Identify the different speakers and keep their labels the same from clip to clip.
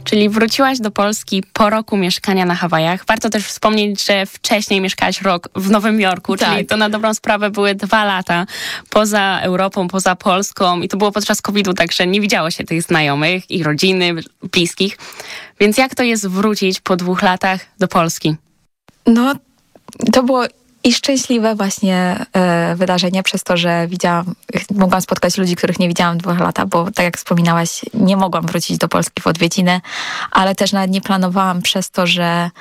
Speaker 1: czyli wróciłaś do Polski po roku mieszkania na Hawajach. Warto też wspomnieć, że wcześniej mieszkałaś rok w Nowym Jorku, czyli to na dobrą sprawę były 2 lata poza Europą, poza Polską i to było podczas COVID-u, także nie widziało się tych znajomych i rodziny, bliskich. Więc jak to jest wrócić po 2 latach do Polski?
Speaker 2: No, to było i szczęśliwe właśnie wydarzenie przez to, że mogłam spotkać ludzi, których nie widziałam 2 lata, bo tak jak wspominałaś, nie mogłam wrócić do Polski w odwiedziny, ale też nawet nie planowałam przez to, że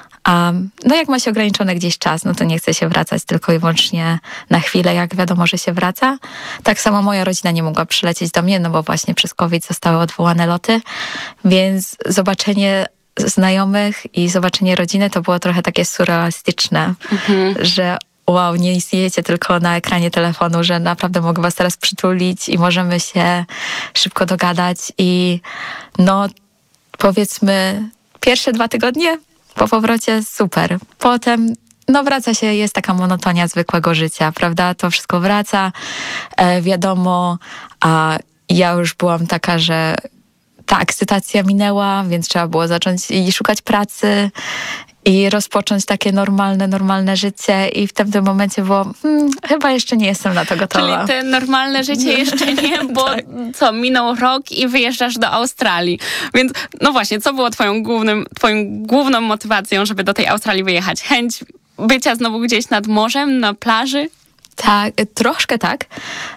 Speaker 2: no jak ma się ograniczony gdzieś czas, no to nie chce się wracać tylko i wyłącznie na chwilę, jak wiadomo, że się wraca. Tak samo moja rodzina nie mogła przylecieć do mnie, no bo właśnie przez COVID zostały odwołane loty, więc zobaczenie znajomych i zobaczenie rodziny to było trochę takie surrealistyczne, że wow, nie istniejecie tylko na ekranie telefonu, że naprawdę mogę was teraz przytulić i możemy się szybko dogadać i no powiedzmy pierwsze 2 tygodnie po powrocie super. Potem no wraca się, jest taka monotonia zwykłego życia, prawda? To wszystko wraca, wiadomo, a ja już byłam taka, że ta ekscytacja minęła, więc trzeba było zacząć i szukać pracy i rozpocząć takie normalne życie i w tym momencie było, chyba jeszcze nie jestem na to gotowa.
Speaker 1: Czyli te normalne życie jeszcze nie, bo co, minął rok i wyjeżdżasz do Australii. Więc no właśnie, co było twoją główną motywacją, żeby do tej Australii wyjechać? Chęć bycia znowu gdzieś nad morzem, na plaży?
Speaker 2: Tak, troszkę tak.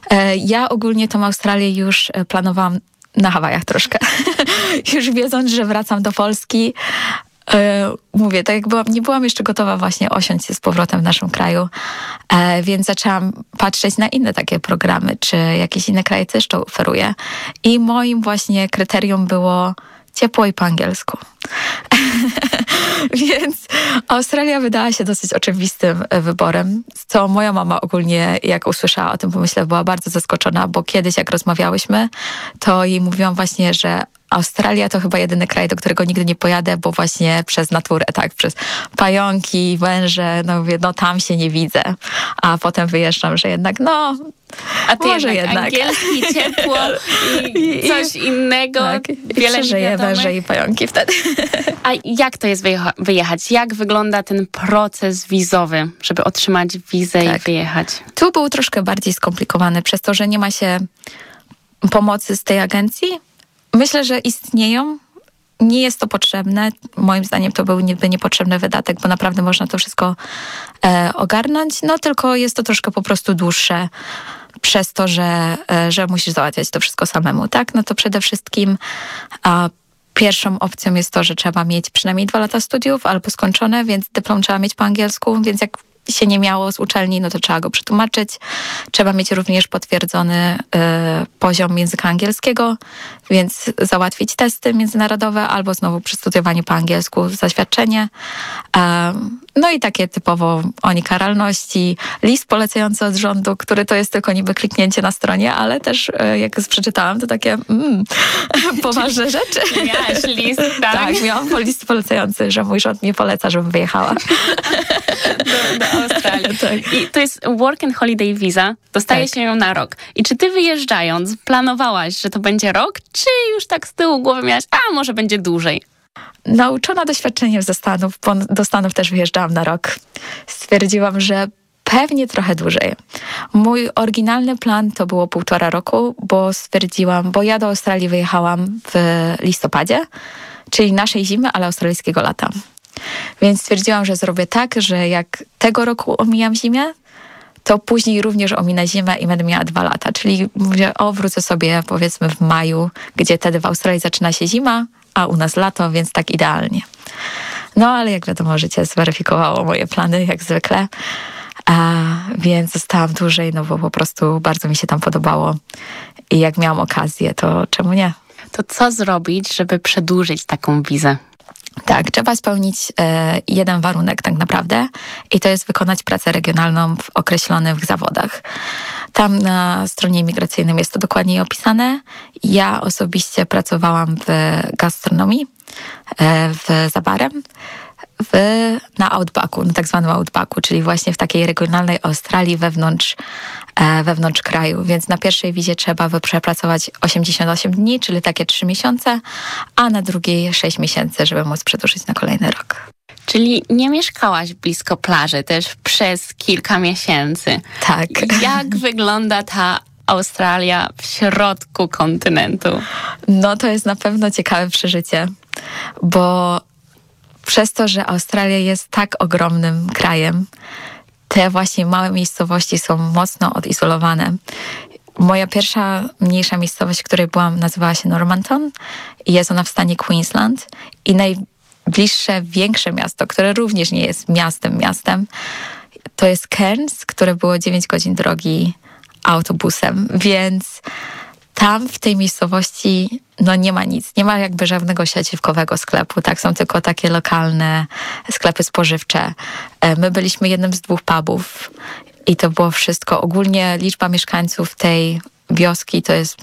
Speaker 2: Ja ogólnie tą Australię już planowałam na Hawajach troszkę. Już wiedząc, że wracam do Polski, mówię, tak jak nie byłam jeszcze gotowa właśnie osiąść się z powrotem w naszym kraju, więc zaczęłam patrzeć na inne takie programy, czy jakieś inne kraje też to oferuje. I moim właśnie kryterium było ciepło i po angielsku. Więc Australia wydała się dosyć oczywistym wyborem, co moja mama ogólnie, jak usłyszała o tym pomyśle, była bardzo zaskoczona, bo kiedyś jak rozmawiałyśmy, to jej mówiłam właśnie, że Australia to chyba jedyny kraj, do którego nigdy nie pojadę, bo właśnie przez naturę, tak, przez pająki, węże, no mówię, no tam się nie widzę. A potem wyjeżdżam, że jednak, no,
Speaker 1: a ty
Speaker 2: może jednak.
Speaker 1: Angielski, ciepło i coś innego.
Speaker 2: Tak,
Speaker 1: wiele
Speaker 2: przeżyję węże i pająki wtedy.
Speaker 1: A jak to jest wyjechać? Jak wygląda ten proces wizowy, żeby otrzymać wizę i wyjechać?
Speaker 2: Tu był troszkę bardziej skomplikowany przez to, że nie ma się pomocy z tej agencji. Myślę, że istnieją. Nie jest to potrzebne. Moim zdaniem to byłby niepotrzebny wydatek, bo naprawdę można to wszystko ogarnąć. No tylko jest to troszkę po prostu dłuższe przez to, że musisz załatwiać to wszystko samemu, tak? No to przede wszystkim pierwszą opcją jest to, że trzeba mieć przynajmniej 2 lata studiów albo skończone, więc dyplom trzeba mieć po angielsku, więc jak się nie miało z uczelni, no to trzeba go przetłumaczyć. Trzeba mieć również potwierdzony poziom języka angielskiego, więc załatwić testy międzynarodowe albo znowu przy studiowaniu po angielsku zaświadczenie. No i takie typowo oni karalności, list polecający od rządu, który to jest tylko niby kliknięcie na stronie, ale też jak przeczytałam, to takie poważne rzeczy.
Speaker 1: Miałaś list, tak?
Speaker 2: Tak, miałam list polecający, że mój rząd mnie poleca, żebym wyjechała.
Speaker 1: Do Australii. Tak. I to jest Work and Holiday Visa. Dostaje się ją na rok. I czy ty wyjeżdżając planowałaś, że to będzie rok, czy już tak z tyłu głowy miałaś, a może będzie dłużej?
Speaker 2: Nauczona doświadczeniem ze Stanów, bo do Stanów też wyjeżdżałam na rok, stwierdziłam, że pewnie trochę dłużej. Mój oryginalny plan to było 1,5 roku, bo ja do Australii wyjechałam w listopadzie, czyli naszej zimy, ale australijskiego lata. Więc stwierdziłam, że zrobię tak, że jak tego roku omijam zimę, to później również ominę zimę i będę miała 2 lata. Czyli mówię, wrócę sobie powiedzmy w maju, gdzie wtedy w Australii zaczyna się zima, a u nas lato, więc tak idealnie. No ale jak wiadomo, życie zweryfikowało moje plany, jak zwykle. Więc zostałam dłużej, no bo po prostu bardzo mi się tam podobało. I jak miałam okazję, to czemu nie?
Speaker 1: To co zrobić, żeby przedłużyć taką wizę?
Speaker 2: Tak, trzeba spełnić jeden warunek tak naprawdę i to jest wykonać pracę regionalną w określonych zawodach. Tam na stronie imigracyjnej jest to dokładniej opisane. Ja osobiście pracowałam w gastronomii, za barem. Na Outbacku, na tak zwanym Outbacku, czyli właśnie w takiej regionalnej Australii wewnątrz kraju. Więc na pierwszej wizie trzeba przepracować 88 dni, czyli takie 3 miesiące, a na drugiej 6 miesięcy, żeby móc przedłużyć na kolejny rok.
Speaker 1: Czyli nie mieszkałaś blisko plaży też przez kilka miesięcy.
Speaker 2: Tak.
Speaker 1: Jak wygląda ta Australia w środku kontynentu?
Speaker 2: No to jest na pewno ciekawe przeżycie, bo przez to, że Australia jest tak ogromnym krajem, te właśnie małe miejscowości są mocno odizolowane. Moja pierwsza mniejsza miejscowość, w której byłam, nazywała się Normanton i jest ona w stanie Queensland i najbliższe większe miasto, które również nie jest miastem, to jest Cairns, które było 9 godzin drogi autobusem, więc tam w tej miejscowości nie ma nic, nie ma jakby żadnego sieciówkowego sklepu, tak, są tylko takie lokalne sklepy spożywcze. My byliśmy jednym z 2 pubów i to było wszystko. Ogólnie liczba mieszkańców tej wioski to jest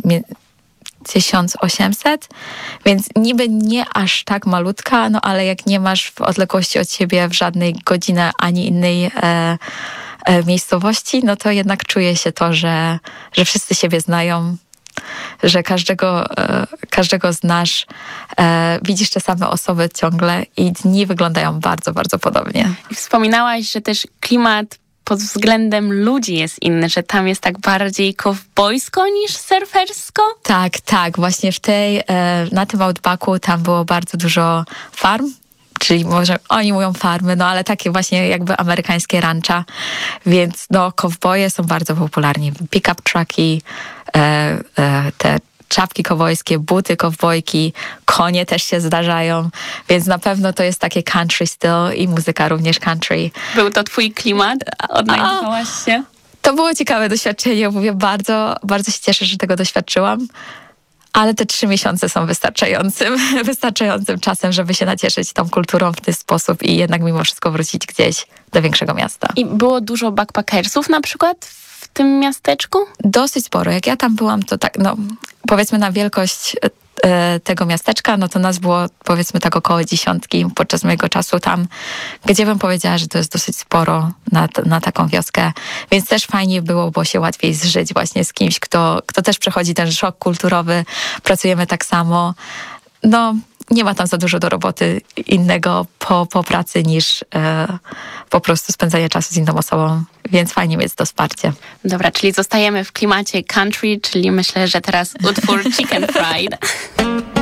Speaker 2: 1800, więc niby nie aż tak malutka, ale jak nie masz w odległości od siebie w żadnej godzinie ani innej miejscowości, no to jednak czuje się to, że wszyscy siebie znają, że każdego znasz, widzisz te same osoby ciągle i dni wyglądają bardzo, bardzo podobnie.
Speaker 1: I wspominałaś, że też klimat pod względem ludzi jest inny, że tam jest tak bardziej kowbojsko niż surfersko?
Speaker 2: Tak. Właśnie na tym Outbacku tam było bardzo dużo farm, czyli może oni mówią farmy, ale takie właśnie jakby amerykańskie rancha, więc kowboje są bardzo popularni. Pick-up trucki, te czapki kowbojskie, buty kowbojki, konie też się zdarzają, więc na pewno to jest takie country styl i muzyka również country.
Speaker 1: Był to twój klimat? Odnajdowałaś się?
Speaker 2: To było ciekawe doświadczenie, mówię, bardzo, bardzo się cieszę, że tego doświadczyłam. Ale te 3 miesiące są wystarczającym czasem, żeby się nacieszyć tą kulturą w ten sposób i jednak mimo wszystko wrócić gdzieś do większego miasta.
Speaker 1: I było dużo backpackersów na przykład w tym miasteczku?
Speaker 2: Dosyć sporo. Jak ja tam byłam, to tak, powiedzmy na wielkość tego miasteczka, to nas było powiedzmy tak około 10 podczas mojego czasu tam, gdzie bym powiedziała, że to jest dosyć sporo na taką wioskę, więc też fajnie było się łatwiej zżyć właśnie z kimś, kto też przechodzi ten szok kulturowy, pracujemy tak samo. Nie ma tam za dużo do roboty innego po pracy niż po prostu spędzanie czasu z inną osobą, więc fajnie mieć to wsparcie.
Speaker 1: Dobra, czyli zostajemy w klimacie country, czyli myślę, że teraz utwór Chicken Fried.